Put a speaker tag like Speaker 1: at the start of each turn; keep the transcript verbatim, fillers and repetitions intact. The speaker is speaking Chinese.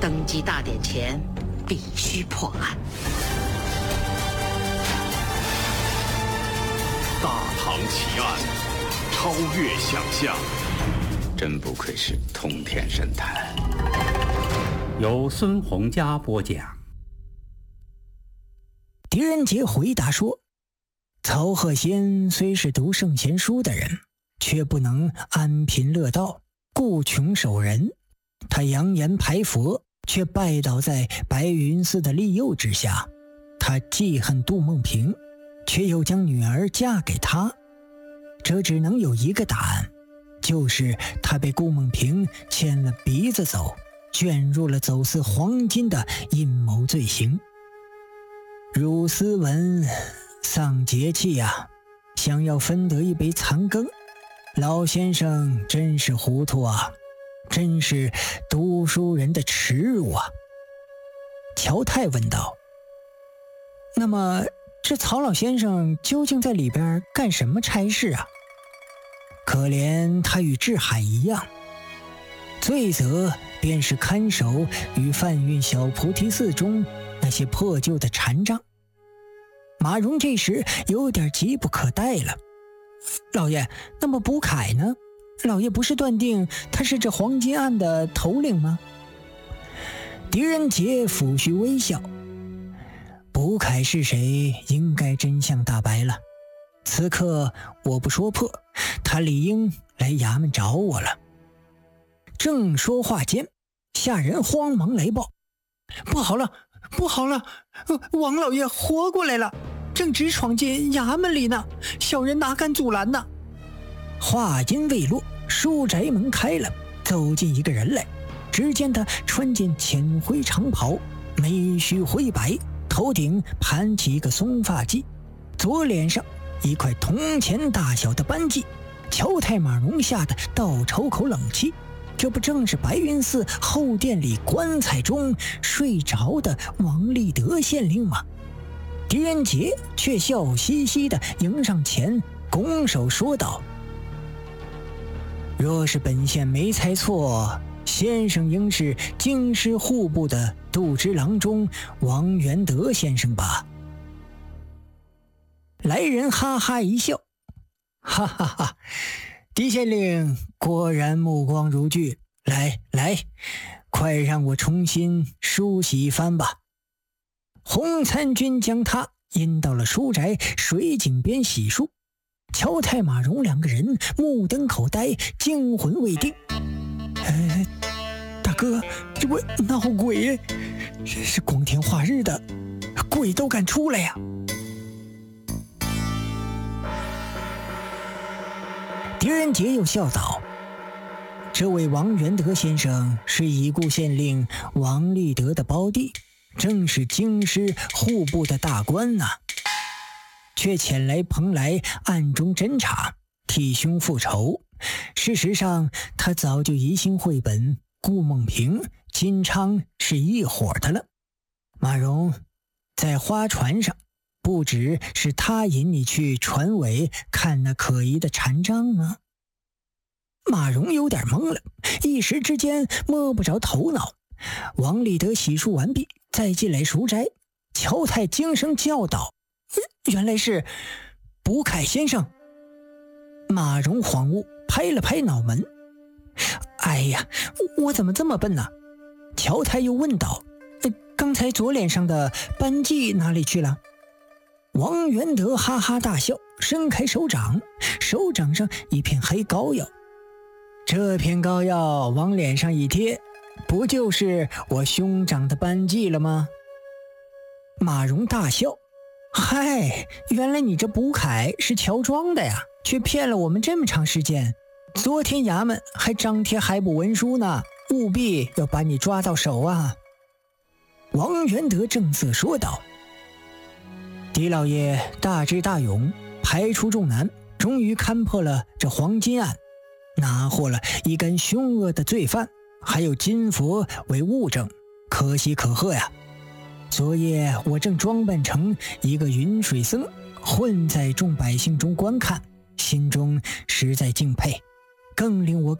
Speaker 1: 登基大典前必须破案。
Speaker 2: 大唐奇案，超越想象。
Speaker 3: 真不愧是通天神探。
Speaker 4: 由孙洪佳播讲。
Speaker 5: 狄仁杰回答说，曹鹤仙虽是读圣贤书的人，却不能安贫乐道，顾穷守仁。他扬言排佛，却拜倒在白云寺的利诱之下。他记恨杜梦萍，却又将女儿嫁给他。这只能有一个答案，就是他被顾梦萍牵了鼻子走，卷入了走私黄金的阴谋罪行。汝斯文丧节气呀、啊，想要分得一杯残羹，老先生真是糊涂啊，真是读书人的耻辱啊。乔太问道，那么这曹老先生究竟在里边干什么差事啊？可怜他与志海一样，罪责便是看守与贩运小菩提寺中那些破旧的禅杖。马荣这时有点急不可待了，老爷，那么卜凯呢？老爷不是断定他是这黄金案的头领吗？狄仁杰抚须微笑，卜凯是谁，应该真相大白了。此刻我不说破，他理应来衙门找我了。正说话间，下人慌忙来报，不好了不好了，王老爷活过来了，正直闯进衙门里呢，小人哪敢阻拦呢？话音未落，书宅门开了，走进一个人来。只见他穿件浅灰长袍，眉须灰白，头顶盘起一个松发髻，左脸上一块铜钱大小的斑迹。乔太马荣吓得倒抽口冷气，这不正是白云寺后殿里棺材中睡着的王立德县令吗？狄仁杰却笑嘻嘻地迎上前，拱手说道，若是本县没猜错，先生应是京师户部的度支郎中王元德先生吧？来人哈哈一笑，哈哈哈，狄县令果然目光如炬，来来，快让我重新梳洗一番吧。洪参军将他引到了书宅水井边洗漱。乔太马荣两个人目瞪口呆，惊魂未定。呃，大哥，这不闹鬼，这是光天化日的，鬼都敢出来呀！狄仁杰又笑道，这位王元德先生是已故县令王立德的胞弟，正是京师户部的大官呐、啊，却前来蓬莱暗中侦查，替兄复仇。事实上他早就疑心绘本顾梦萍、金昌是一伙的了。马荣，在花船上不只是他引你去船尾看那可疑的禅杖吗？马荣有点懵了，一时之间摸不着头脑。王立德洗漱完毕，再进来赎斋。乔太惊声叫道，原来是卜凯先生。马荣恍悟，拍了拍脑门，哎呀，我怎么这么笨呢？乔太又问道，刚才左脸上的斑迹哪里去了？王元德哈哈大笑，伸开手掌，手掌上一片黑膏药。这片膏药往脸上一贴，不就是我兄长的斑迹了吗？马荣大笑，嗨，原来你这卜凯是乔装的呀，却骗了我们这么长时间。昨天衙门还张贴海捕文书呢，务必要把你抓到手啊。王元德正色说道，狄老爷大智大勇，排除众难，终于勘破了这黄金案，拿获了一干凶恶的罪犯，还有金佛为物证，可喜可贺呀。昨夜我正装扮成一个云水僧，混在众百姓中观看，心中实在敬佩，更令我